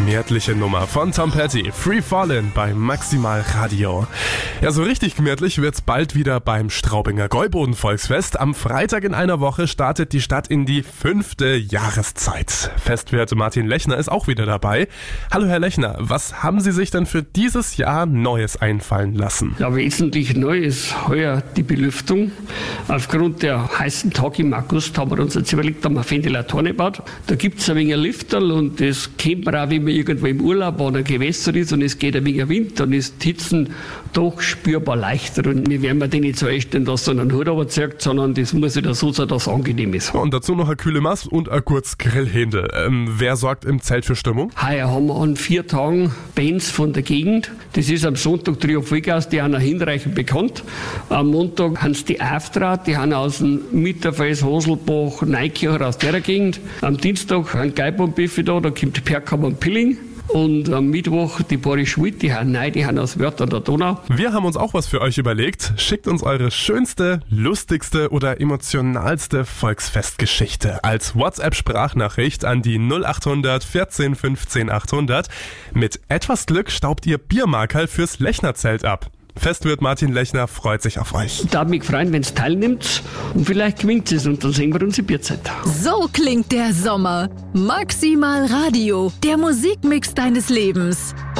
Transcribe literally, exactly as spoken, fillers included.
gemütliche Nummer von Tom Petty, Free Fallin' bei Maximal Radio. Ja, so richtig gemütlich wird's bald wieder beim Straubinger Gäuboden-Volksfest. Am Freitag in einer Woche startet die Stadt in die fünfte Jahreszeit. Festwirt Martin Lechner ist auch wieder dabei. Hallo Herr Lechner, was haben Sie sich denn für dieses Jahr Neues einfallen lassen? Ja, wesentlich neu ist heuer die Belüftung. Aufgrund der heißen Tage im August haben wir uns jetzt überlegt, haben wir Ventilatoren gebaut. Da gibt's ein wenig Lüfterl und das kennt man auch, wenn man irgendwo im Urlaub an einem Gewässer ist und es geht ein wenig Wind, dann ist die Hitzen doch spürbar leichter. Und wir werden mir den nicht so einstellen, dass so einen Hut runterzieht, sondern das muss wieder so sein, dass es angenehm ist. Und dazu noch eine kühle Maß und ein kurz Grillhändel. Ähm, wer sorgt im Zelt für Stimmung? Heuer haben wir an vier Tagen Bands von der Gegend. Das ist am Sonntag Trio Vollgas, die haben hinreichend bekannt. Am Montag haben sie die Aftra, die haben aus dem Mitterfels, Hoselbach, Neukircher aus der Gegend. Am Dienstag ein Gäuboden-Biffi da, da kommt Perkam und Pilling. Und am Mittwoch die Boris Schmidt, die haben nein, die haben aus Wörth an der Donau. Wir haben uns auch was für euch überlegt. Schickt uns eure schönste, lustigste oder emotionalste Volksfestgeschichte als WhatsApp-Sprachnachricht an die null acht hundert vierzehn fünfzehn achthundert. Mit etwas Glück staubt ihr Biermarkerl fürs Lechnerzelt ab. Festwirt Martin Lechner freut sich auf euch. Ich darf mich freuen, wenn es teilnimmt und vielleicht gewinnt es und dann sehen wir uns in Bierzeit. So klingt der Sommer. Maximal Radio, der Musikmix deines Lebens.